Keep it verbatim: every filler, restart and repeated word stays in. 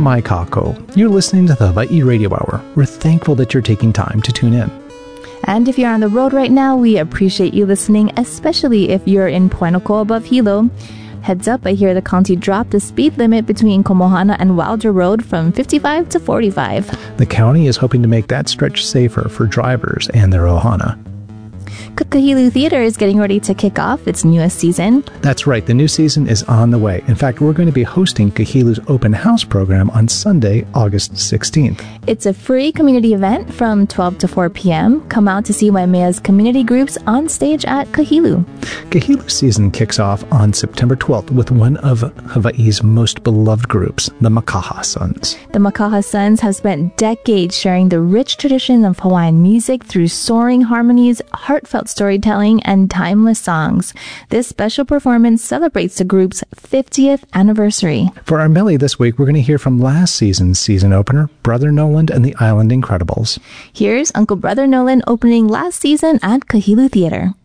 Mai Kako. You're listening to the Hawaii Radio Hour. We're thankful that you're taking time to tune in. And if you're on the road right now, we appreciate you listening, especially if you're in Poinoko above Hilo. Heads up, I hear the county dropped the speed limit between Komohana and Wilder Road from fifty-five to forty-five. The county is hoping to make that stretch safer for drivers and their ohana. Kahilu Theater is getting ready to kick off its newest season. That's right, the new season is on the way. In fact, we're going to be hosting Kahilu's open house program on Sunday, August sixteenth. It's a free community event from twelve to four p.m. Come out to see Waimea's community groups on stage at Kahilu. Kahilu's season kicks off on September twelfth with one of Hawaii's most beloved groups, the Makaha Sons. The Makaha Sons have spent decades sharing the rich tradition of Hawaiian music through soaring harmonies, heartfelt storytelling, and timeless songs. This special performance celebrates the group's fiftieth anniversary. For our Meli this week, we're going to hear from last season's season opener, Brother Noland and the Island Incredibles. Here's Uncle Brother Noland opening last season at Kahilu Theater.